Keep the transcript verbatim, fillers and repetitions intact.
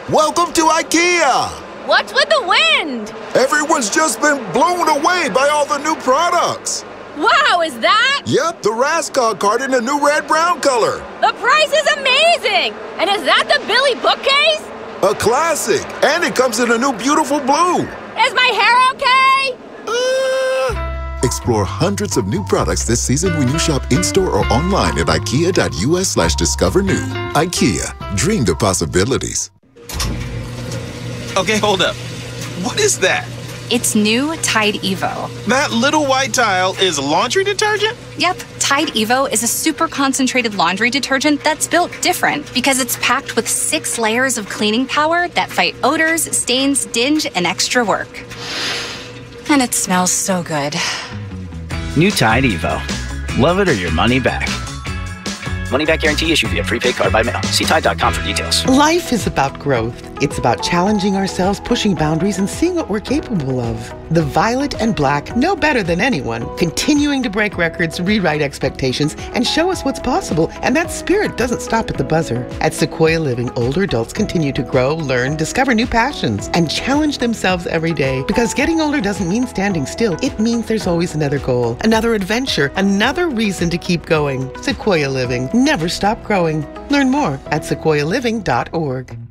Welcome to IKEA! What's with the wind? Everyone's just been blown away by all the new products. Wow, is that? Yep, the Raskog cart in a new red-brown color. The price is amazing! And is that the Billy bookcase? A classic, and it comes in a new beautiful blue. Is my hair okay? Uh... Explore hundreds of new products this season when you shop in-store or online at ikea.us slash discover new. IKEA, dream the possibilities. Okay, hold up. What is that? It's new Tide Evo. That little white tile is laundry detergent? Yep, Tide Evo is a super concentrated laundry detergent that's built different because it's packed with six layers of cleaning power that fight odors, stains, dinge, and extra work. And it smells so good. New Tide Evo. Love it or your money back. Money back guarantee issued via prepaid card by mail. See Tide dot com for details. Life is about growth. It's about challenging ourselves, pushing boundaries, and seeing what we're capable of. The Violet and Black know better than anyone, continuing to break records, rewrite expectations, and show us what's possible. And that spirit doesn't stop at the buzzer. At Sequoia Living, older adults continue to grow, learn, discover new passions, and challenge themselves every day. Because getting older doesn't mean standing still. It means there's always another goal, another adventure, another reason to keep going. Sequoia Living. Never stop growing. Learn more at sequoia living dot org.